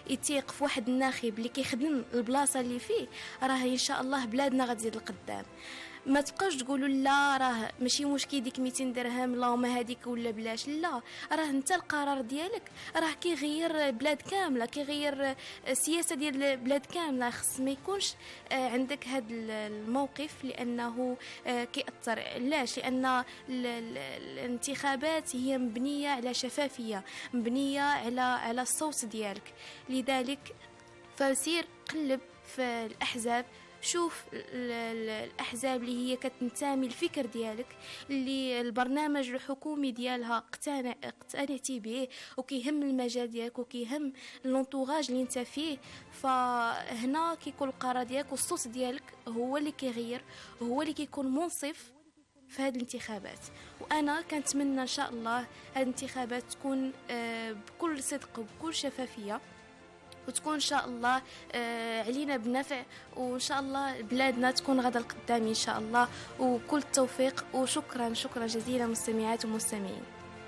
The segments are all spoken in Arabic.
يتيق في واحد الناخب اللي كيخدم البلاصه اللي فيه، راه ان شاء الله بلادنا غتزيد القدام. ما تبقاوش تقولوا لا راه ماشي مشكل ديك 200 درهم اللهم هذيك ولا بلاش، لا راه انت القرار ديالك راه كيغير بلاد كامله، كيغير السياسه ديال البلاد كامله. خص ما يكونش عندك هذا الموقف لانه كيأثر. علاش؟ لان الانتخابات هي مبنيه على شفافيه، مبنيه على الصوت ديالك. لذلك فسير قلب في الاحزاب، شوف الاحزاب اللي هي كتنتمي الفكر ديالك، اللي البرنامج الحكومي ديالها اقتنعتي به وكيهم المجال ديالك وكيهم لونطوراج اللي انت فيه. فهنا كيكون القرار ديالك والصوت ديالك هو اللي كيغير، هو اللي كيكون منصف في هذه الانتخابات. وانا كنتمنى ان شاء الله هذه الانتخابات تكون بكل صدق وبكل شفافيه، وتكون ان شاء الله علينا بنفع، وان شاء الله بلادنا تكون غدا القدام ان شاء الله. وكل التوفيق، وشكرا شكرا جزيلا مستمعات ومستمعين.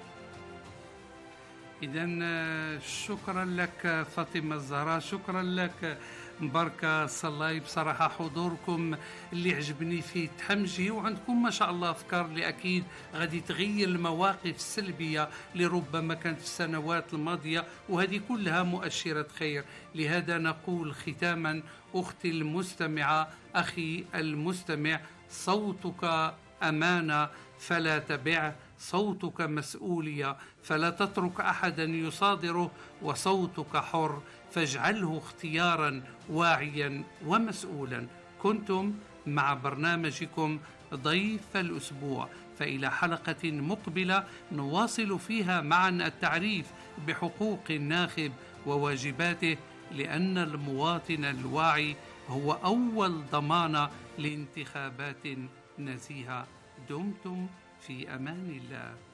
إذن شكرا لك فاطمة الزهراء، شكرا لك مباركة صلاي. بصراحة حضوركم اللي عجبني فيه تحمجي، وعندكم ما شاء الله أفكار اللي أكيد غادي تغير المواقف السلبية اللي ربما كانت في السنوات الماضية، وهذه كلها مؤشرات خير. لهذا نقول ختاما أختي المستمعة، أخي المستمع، صوتك أمانة فلا تبعه، صوتك مسؤولية فلا تترك أحدا يصادره، وصوتك حر فاجعله اختيارا واعيا ومسؤولا. كنتم مع برنامجكم ضيف الأسبوع، فإلى حلقة مقبلة نواصل فيها معا التعريف بحقوق الناخب وواجباته، لأن المواطن الواعي هو أول ضمانة لانتخابات نزيهة. دمتم في أمان الله.